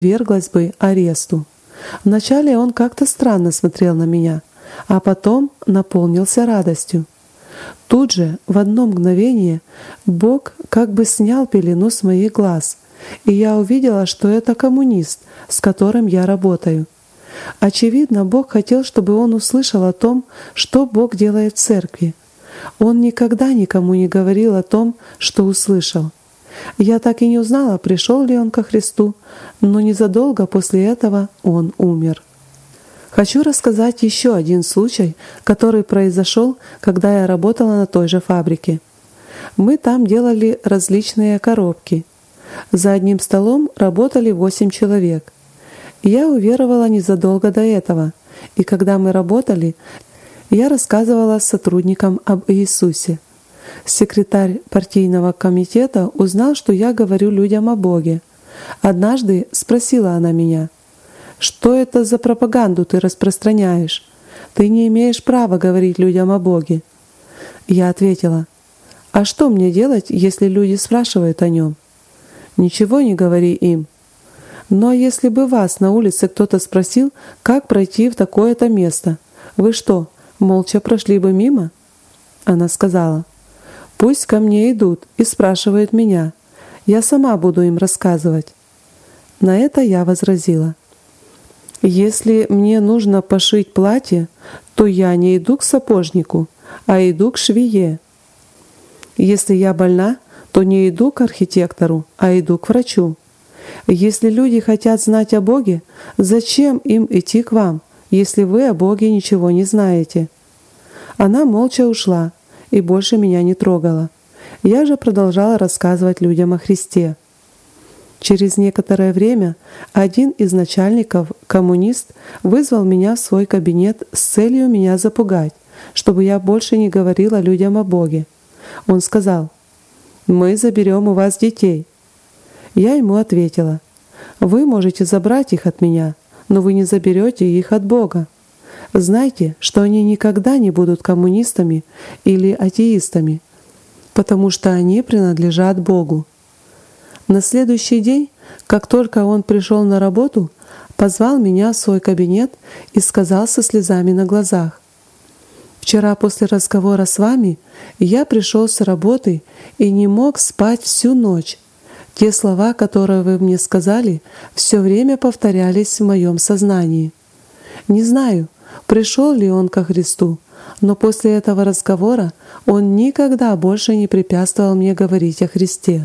подверглась бы аресту. Вначале он как-то странно смотрел на меня, а потом наполнился радостью. Тут же, в одно мгновение, Бог как бы снял пелену с моих глаз, и я увидела, что это коммунист, с которым я работаю. Очевидно, Бог хотел, чтобы он услышал о том, что Бог делает в церкви. Он никогда никому не говорил о том, что услышал. Я так и не узнала, пришел ли он ко Христу, но незадолго после этого он умер. Хочу рассказать еще один случай, который произошел, когда я работала на той же фабрике. Мы там делали различные коробки. За одним столом работали 8 человек. Я уверовала незадолго до этого, и когда мы работали, я рассказывала сотрудникам об Иисусе. Секретарь партийного комитета узнал, что я говорю людям о Боге. Однажды спросила она меня: «Что это за пропаганду ты распространяешь? Ты не имеешь права говорить людям о Боге». Я ответила: «А что мне делать, если люди спрашивают о Нем?» «Ничего не говори им. Но если бы вас на улице кто-то спросил, как пройти в такое-то место, вы что, молча прошли бы мимо?» Она сказала: «Пусть ко мне идут и спрашивают меня. Я сама буду им рассказывать». На это я возразила: «Если мне нужно пошить платье, то я не иду к сапожнику, а иду к швее. Если я больна, то не иду к архитектору, а иду к врачу. Если люди хотят знать о Боге, зачем им идти к вам, если вы о Боге ничего не знаете?» Она молча ушла и больше меня не трогала. Я же продолжала рассказывать людям о Христе. Через некоторое время один из начальников, коммунист, вызвал меня в свой кабинет с целью меня запугать, чтобы я больше не говорила людям о Боге. Он сказал: «Мы заберем у вас детей». Я ему ответила: «Вы можете забрать их от меня, но вы не заберете их от Бога. Знайте, что они никогда не будут коммунистами или атеистами, потому что они принадлежат Богу». На следующий день, как только он пришел на работу, позвал меня в свой кабинет и сказал со слезами на глазах: «Вчера после разговора с вами я пришел с работы и не мог спать всю ночь. Те слова, которые вы мне сказали, все время повторялись в моем сознании. Не знаю, пришел ли он ко Христу, но после этого разговора он никогда больше не препятствовал мне говорить о Христе».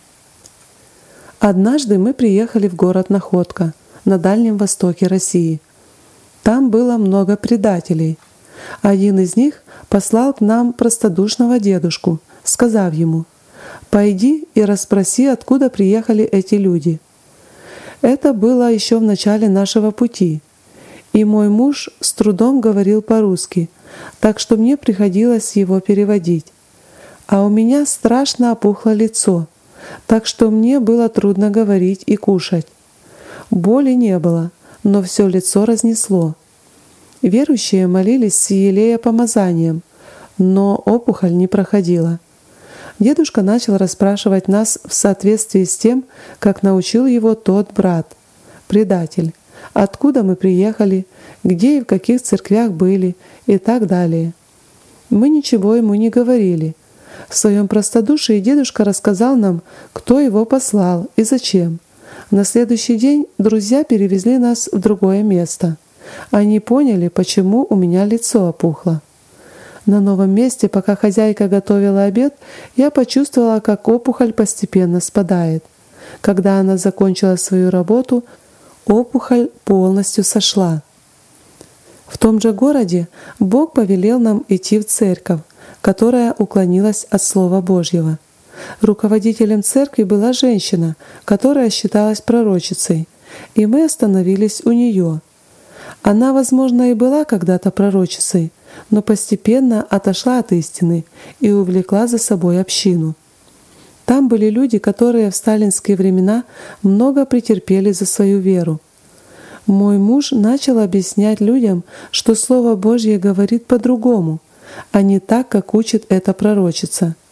Однажды мы приехали в город Находка на Дальнем Востоке России. Там было много предателей. Один из них послал к нам простодушного дедушку, сказав ему: «Пойди и расспроси, откуда приехали эти люди». Это было еще в начале нашего пути, и мой муж с трудом говорил по-русски, так что мне приходилось его переводить. А у меня страшно опухло лицо, так что мне было трудно говорить и кушать. Боли не было, но все лицо разнесло. Верующие молились с елея-помазанием, но опухоль не проходила. Дедушка начал расспрашивать нас в соответствии с тем, как научил его тот брат, предатель, откуда мы приехали, где и в каких церквях были и так далее. Мы ничего ему не говорили. В своем простодушии дедушка рассказал нам, кто его послал и зачем. На следующий день друзья перевезли нас в другое место. Они поняли, почему у меня лицо опухло. На новом месте, пока хозяйка готовила обед, я почувствовала, как опухоль постепенно спадает. Когда она закончила свою работу, опухоль полностью сошла. В том же городе Бог повелел нам идти в церковь, которая уклонилась от Слова Божьего. Руководителем церкви была женщина, которая считалась пророчицей, и мы остановились у нее. Она, возможно, и была когда-то пророчицей, но постепенно отошла от истины и увлекла за собой общину. Там были люди, которые в сталинские времена много претерпели за свою веру. Мой муж начал объяснять людям, что Слово Божье говорит по-другому, а не так, как учит эта пророчица.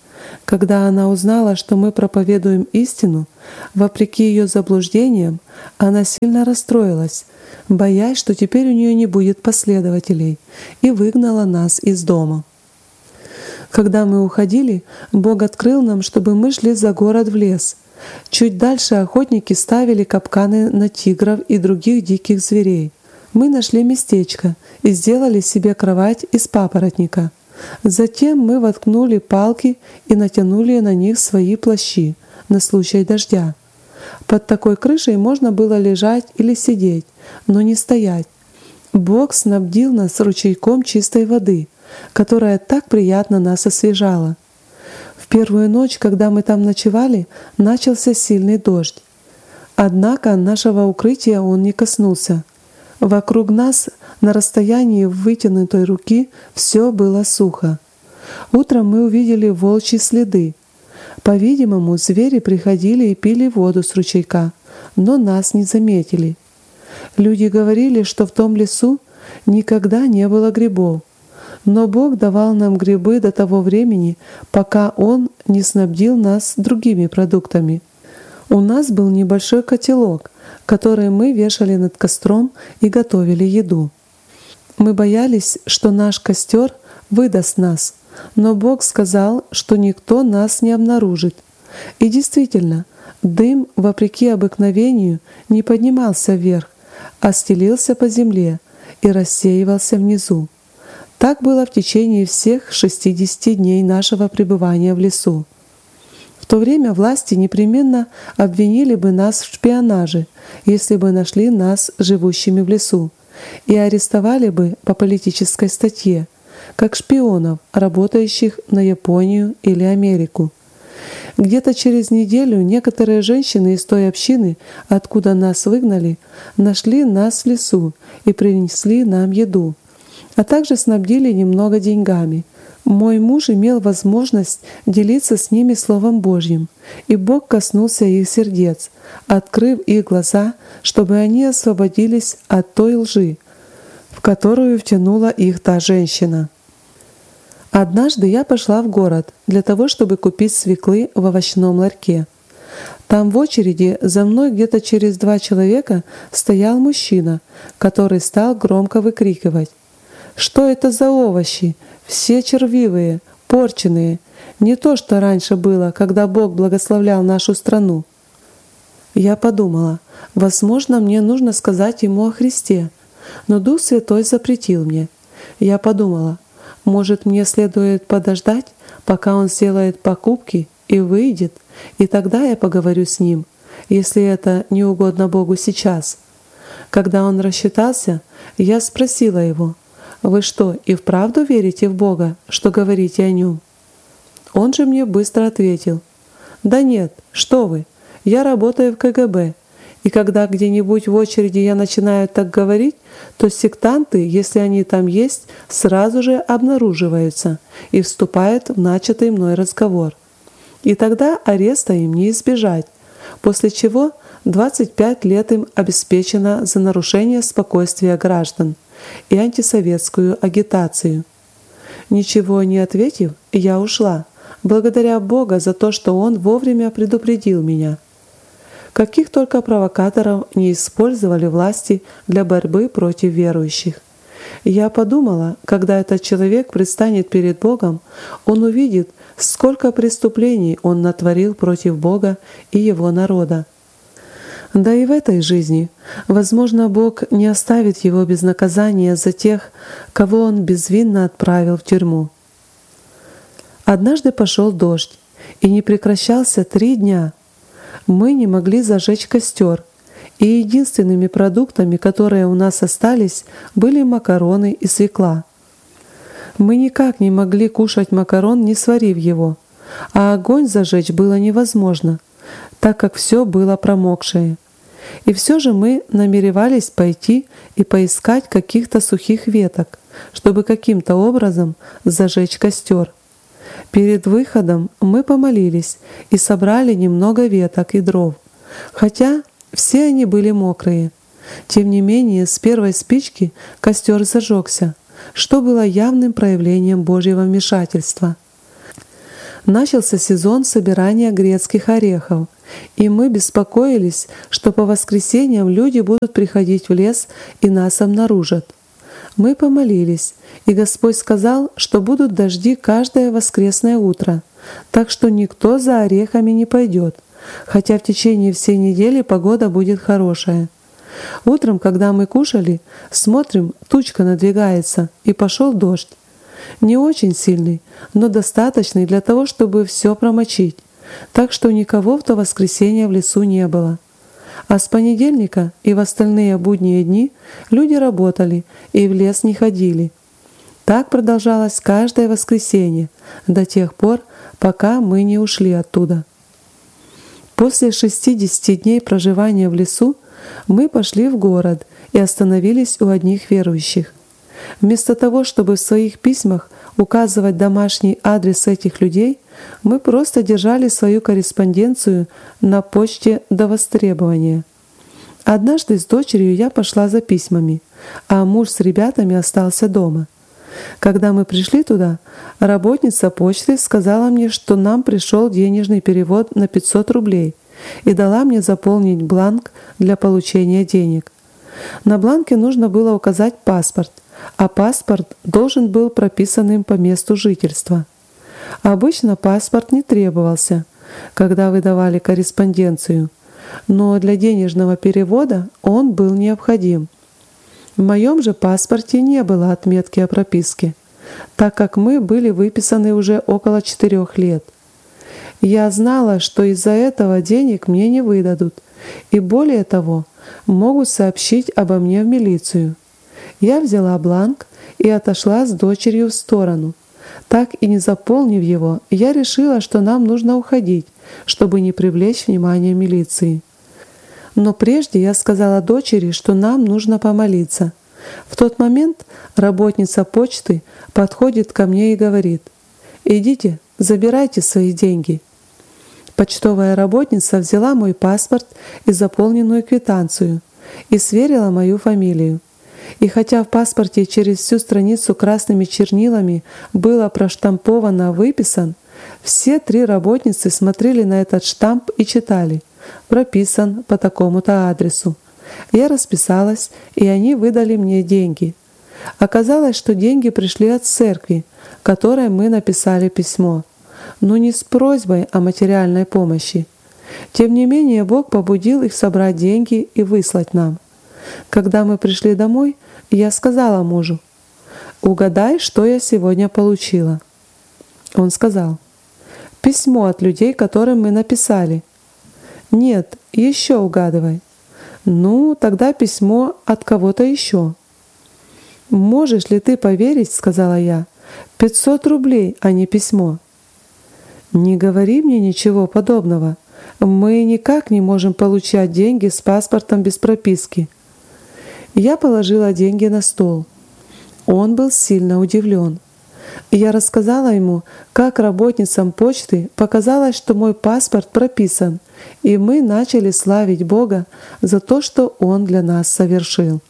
Когда она узнала, что мы проповедуем истину, вопреки ее заблуждениям, она сильно расстроилась, боясь, что теперь у нее не будет последователей, и выгнала нас из дома. Когда мы уходили, Бог открыл нам, чтобы мы шли за город в лес. Чуть дальше охотники ставили капканы на тигров и других диких зверей. Мы нашли местечко и сделали себе кровать из папоротника. Затем мы воткнули палки и натянули на них свои плащи на случай дождя. Под такой крышей можно было лежать или сидеть, но не стоять. Бог снабдил нас ручейком чистой воды, которая так приятно нас освежала. В первую ночь, когда мы там ночевали, начался сильный дождь. Однако нашего укрытия он не коснулся. Вокруг нас, на расстоянии вытянутой руки, все было сухо. Утром мы увидели волчьи следы. По-видимому, звери приходили и пили воду с ручейка, но нас не заметили. Люди говорили, что в том лесу никогда не было грибов, но Бог давал нам грибы до того времени, пока Он не снабдил нас другими продуктами. У нас был небольшой котелок, который мы вешали над костром и готовили еду. Мы боялись, что наш костер выдаст нас, но Бог сказал, что никто нас не обнаружит. И действительно, дым, вопреки обыкновению, не поднимался вверх, а стелился по земле и рассеивался внизу. Так было в течение всех 60 дней нашего пребывания в лесу. В то время власти непременно обвинили бы нас в шпионаже, если бы нашли нас живущими в лесу, и арестовали бы по политической статье, как шпионов, работающих на Японию или Америку. Где-то через неделю некоторые женщины из той общины, откуда нас выгнали, нашли нас в лесу и принесли нам еду, а также снабдили немного деньгами. Мой муж имел возможность делиться с ними Словом Божьим, и Бог коснулся их сердец, открыв их глаза, чтобы они освободились от той лжи, в которую втянула их та женщина. Однажды я пошла в город для того, чтобы купить свеклы в овощном ларьке. Там в очереди за мной где-то через 2 человека стоял мужчина, который стал громко выкрикивать: «Что это за овощи? Все червивые, порченые. Не то, что раньше было, когда Бог благословлял нашу страну». Я подумала, возможно, мне нужно сказать ему о Христе, но Дух Святой запретил мне. Я подумала, может, мне следует подождать, пока он сделает покупки и выйдет, и тогда я поговорю с ним, если это не угодно Богу сейчас. Когда он рассчитался, я спросила его: «Вы что, и вправду верите в Бога, что говорите о Нем?» Он же мне быстро ответил: «Да нет, что вы, я работаю в КГБ, и когда где-нибудь в очереди я начинаю так говорить, то сектанты, если они там есть, сразу же обнаруживаются и вступают в начатый мной разговор. И тогда ареста им не избежать, после чего 25 лет им обеспечено за нарушение спокойствия граждан и антисоветскую агитацию». Ничего не ответив, я ушла, благодаря Бога за то, что Он вовремя предупредил меня. Каких только провокаторов не использовали власти для борьбы против верующих. Я подумала, когда этот человек предстанет перед Богом, он увидит, сколько преступлений он натворил против Бога и Его народа. Да и в этой жизни, возможно, Бог не оставит его без наказания за тех, кого Он безвинно отправил в тюрьму. Однажды пошел дождь, и не прекращался 3 дня. Мы не могли зажечь костер, и единственными продуктами, которые у нас остались, были макароны и свекла. Мы никак не могли кушать макарон, не сварив его, а огонь зажечь было невозможно, так как все было промокшее. И все же мы намеревались пойти и поискать каких-то сухих веток, чтобы каким-то образом зажечь костер. Перед выходом мы помолились и собрали немного веток и дров, хотя все они были мокрые. Тем не менее, с первой спички костер зажегся, что было явным проявлением Божьего вмешательства. Начался сезон собирания грецких орехов, и мы беспокоились, что по воскресеньям люди будут приходить в лес и нас обнаружат. Мы помолились, и Господь сказал, что будут дожди каждое воскресное утро, так что никто за орехами не пойдет, хотя в течение всей недели погода будет хорошая. Утром, когда мы кушали, смотрим, тучка надвигается, и пошел дождь. Не очень сильный, но достаточный для того, чтобы все промочить, так что никого в то воскресенье в лесу не было. А с понедельника и в остальные будние дни люди работали и в лес не ходили. Так продолжалось каждое воскресенье, до тех пор, пока мы не ушли оттуда. После 60 дней проживания в лесу мы пошли в город и остановились у одних верующих. Вместо того, чтобы в своих письмах указывать домашний адрес этих людей, мы просто держали свою корреспонденцию на почте до востребования. Однажды с дочерью я пошла за письмами, а муж с ребятами остался дома. Когда мы пришли туда, работница почты сказала мне, что нам пришел денежный перевод на 500 рублей и дала мне заполнить бланк для получения денег. На бланке нужно было указать паспорт, а паспорт должен был прописан им по месту жительства. Обычно паспорт не требовался, когда выдавали корреспонденцию, но для денежного перевода он был необходим. В моем же паспорте не было отметки о прописке, так как мы были выписаны уже около 4 лет. Я знала, что из-за этого денег мне не выдадут, и более того, могут сообщить обо мне в милицию. Я взяла бланк и отошла с дочерью в сторону. Так и не заполнив его, я решила, что нам нужно уходить, чтобы не привлечь внимание милиции. Но прежде я сказала дочери, что нам нужно помолиться. В тот момент работница почты подходит ко мне и говорит: «Идите, забирайте свои деньги». Почтовая работница взяла мой паспорт и заполненную квитанцию и сверила мою фамилию. И хотя в паспорте через всю страницу красными чернилами было проштамповано «Выписан», все 3 работницы смотрели на этот штамп и читали «Прописан по такому-то адресу». Я расписалась, и они выдали мне деньги. Оказалось, что деньги пришли от церкви, которой мы написали письмо, но не с просьбой о материальной помощи. Тем не менее, Бог побудил их собрать деньги и выслать нам. Когда мы пришли домой, я сказала мужу: «Угадай, что я сегодня получила». Он сказал: «Письмо от людей, которым мы написали». «Нет, еще угадывай». «Ну, тогда письмо от кого-то еще». «Можешь ли ты поверить, — сказала я, — 500 рублей, а не письмо». «Не говори мне ничего подобного. Мы никак не можем получать деньги с паспортом без прописки». Я положила деньги на стол. Он был сильно удивлен. Я рассказала ему, как работницам почты показалось, что мой паспорт прописан, и мы начали славить Бога за то, что Он для нас совершил.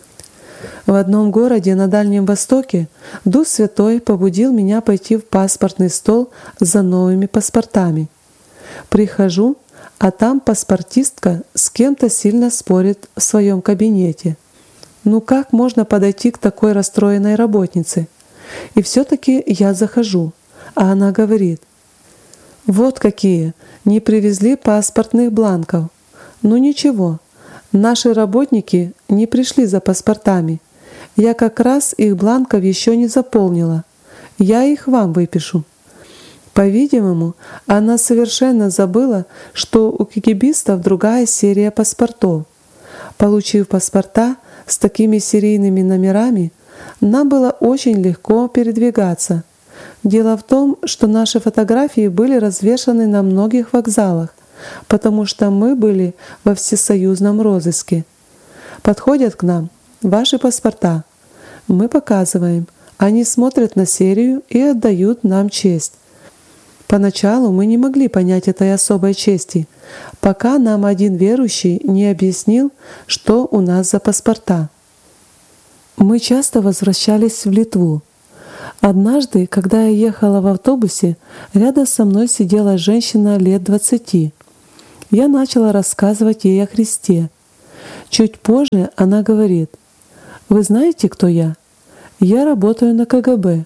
В одном городе на Дальнем Востоке Дух Святой побудил меня пойти в паспортный стол за новыми паспортами. Прихожу, а там паспортистка с кем-то сильно спорит в своем кабинете. Ну как можно подойти к такой расстроенной работнице? И все-таки я захожу, а она говорит: «Вот какие, не привезли паспортных бланков. Ну ничего, наши работники не пришли за паспортами. Я как раз их бланков еще не заполнила. Я их вам выпишу». По-видимому, она совершенно забыла, что у кегибистов другая серия паспортов. Получив паспорта с такими серийными номерами, нам было очень легко передвигаться. Дело в том, что наши фотографии были развешаны на многих вокзалах, потому что мы были во всесоюзном розыске. Подходят к нам: «Ваши паспорта». Мы показываем, они смотрят на серию и отдают нам честь. Поначалу мы не могли понять этой особой чести, пока нам один верующий не объяснил, что у нас за паспорта. Мы часто возвращались в Литву. Однажды, когда я ехала в автобусе, рядом со мной сидела женщина лет 20. Я начала рассказывать ей о Христе. Чуть позже она говорит: «Вы знаете, кто я? Я работаю на КГБ.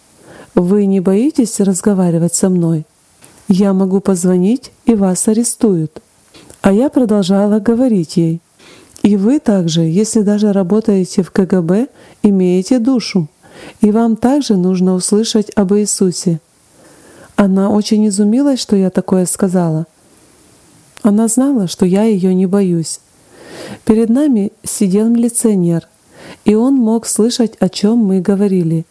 Вы не боитесь разговаривать со мной? Я могу позвонить, и вас арестуют». А я продолжала говорить ей: «И вы также, если даже работаете в КГБ, имеете душу, и вам также нужно услышать об Иисусе». Она очень изумилась, что я такое сказала. Она знала, что я ее не боюсь. Перед нами сидел милиционер, и он мог слышать, о чем мы говорили.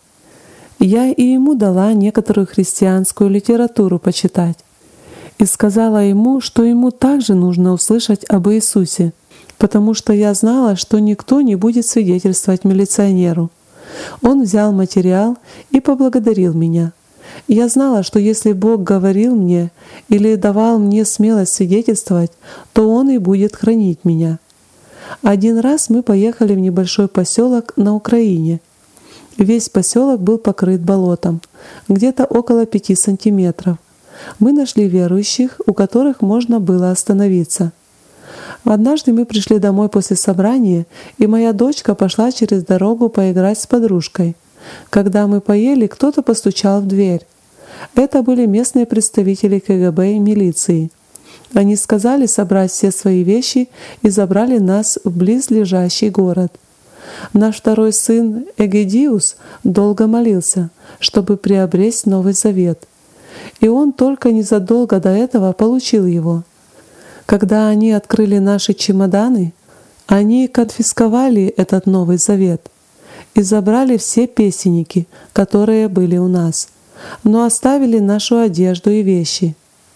Я и ему дала некоторую христианскую литературу почитать и сказала ему, что ему также нужно услышать об Иисусе, потому что я знала, что никто не будет свидетельствовать милиционеру. Он взял материал и поблагодарил меня. Я знала, что если Бог говорил мне или давал мне смелость свидетельствовать, то Он и будет хранить меня. Один раз мы поехали в небольшой поселок на Украине. Весь поселок был покрыт болотом, где-то около 5 сантиметров. Мы нашли верующих, у которых можно было остановиться. Однажды мы пришли домой после собрания, и моя дочка пошла через дорогу поиграть с подружкой. Когда мы поели, кто-то постучал в дверь. Это были местные представители КГБ и милиции. Они сказали собрать все свои вещи и забрали нас в близлежащий город. Наш второй сын Эгидиус долго молился, чтобы приобрести Новый Завет. И он только незадолго до этого получил его. Когда они открыли наши чемоданы, они конфисковали этот Новый Завет и забрали все песенники, которые были у нас, но оставили нашу одежду и вещи.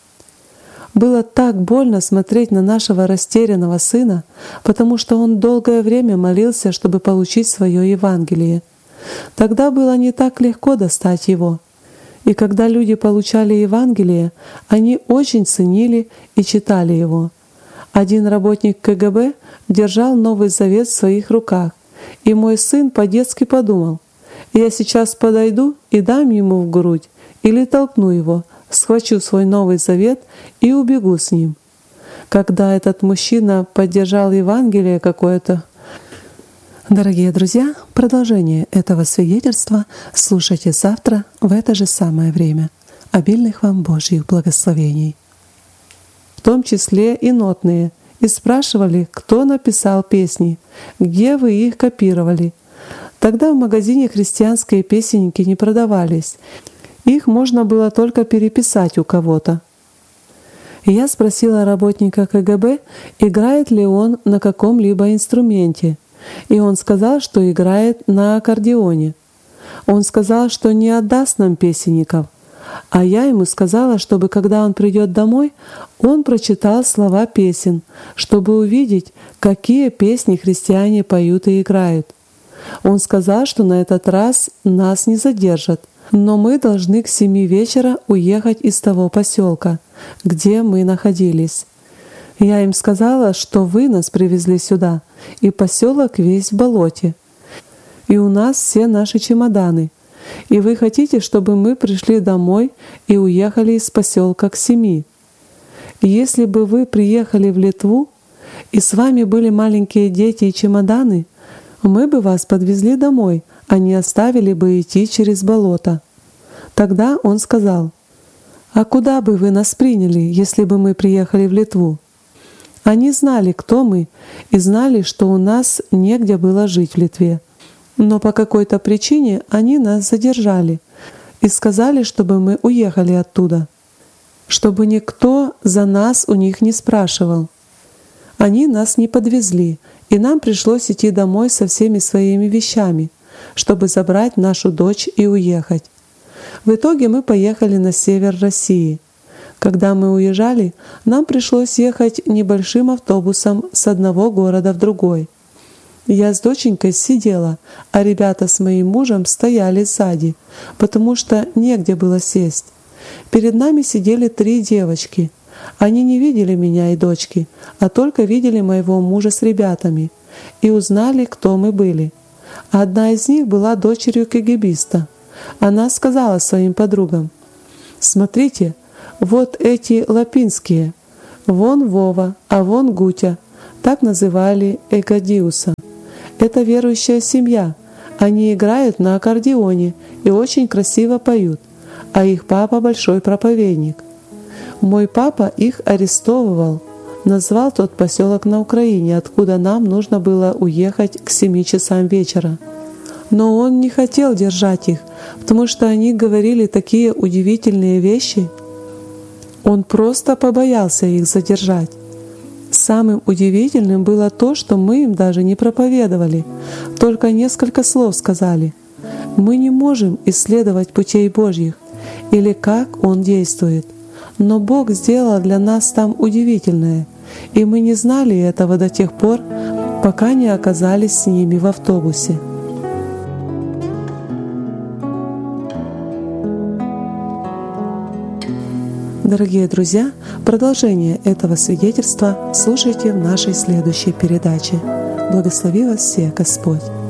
Было так больно смотреть на нашего растерянного сына, потому что он долгое время молился, чтобы получить свое Евангелие. Тогда было не так легко достать его. И когда люди получали Евангелие, они очень ценили и читали его. Один работник КГБ держал Новый Завет в своих руках, и мой сын по-детски подумал: «Я сейчас подойду и дам ему в грудь или толкну его, схвачу свой Новый Завет и убегу с ним». Когда этот мужчина поддержал Евангелие какое-то. Дорогие друзья, продолжение этого свидетельства слушайте завтра в это же самое время. Обильных вам Божьих благословений. В том числе и нотные, и спрашивали, кто написал песни, где вы их копировали. Тогда в магазине христианские песенники не продавались, их можно было только переписать у кого-то. Я спросила работника КГБ, играет ли он на каком-либо инструменте, и он сказал, что играет на аккордеоне. Он сказал, что не отдаст нам песенников, а я ему сказала, чтобы когда он придет домой, он прочитал слова песен, чтобы увидеть, какие песни христиане поют и играют. Он сказал, что на этот раз нас не задержат, но мы должны к 7 вечера уехать из того поселка, где мы находились. Я им сказала, что вы нас привезли сюда, и поселок весь в болоте, и у нас все наши чемоданы, и вы хотите, чтобы мы пришли домой и уехали из поселка к 7. Если бы вы приехали в Литву, и с вами были маленькие дети и чемоданы, мы бы вас подвезли домой, а не оставили бы идти через болото. Тогда он сказал: «А куда бы вы нас приняли, если бы мы приехали в Литву?» Они знали, кто мы, и знали, что у нас негде было жить в Литве. Но по какой-то причине они нас задержали и сказали, чтобы мы уехали оттуда, чтобы никто за нас у них не спрашивал. Они нас не подвезли, и нам пришлось идти домой со всеми своими вещами, чтобы забрать нашу дочь и уехать. В итоге мы поехали на север России. Когда мы уезжали, нам пришлось ехать небольшим автобусом с одного города в другой. Я с доченькой сидела, а ребята с моим мужем стояли сзади, потому что негде было сесть. Перед нами сидели 3 девочки. Они не видели меня и дочки, а только видели моего мужа с ребятами и узнали, кто мы были. Одна из них была дочерью кегибиста, она сказала своим подругам: «Смотрите, вот эти лапинские, вон Вова, а вон Гутя». Так называли Эгодиуса. Это верующая семья. Они играют на аккордеоне и очень красиво поют, а их папа большой проповедник. Мой папа их арестовывал, назвал тот поселок на Украине, откуда нам нужно было уехать к 7 часам вечера. Но он не хотел держать их, потому что они говорили такие удивительные вещи. Он просто побоялся их задержать. Самым удивительным было то, что мы им даже не проповедовали, только несколько слов сказали. Мы не можем исследовать путей Божьих или как Он действует, но Бог сделал для нас там удивительное, и мы не знали этого до тех пор, пока не оказались с ними в автобусе. Дорогие друзья, продолжение этого свидетельства слушайте в нашей следующей передаче. Благослови вас всех Господь!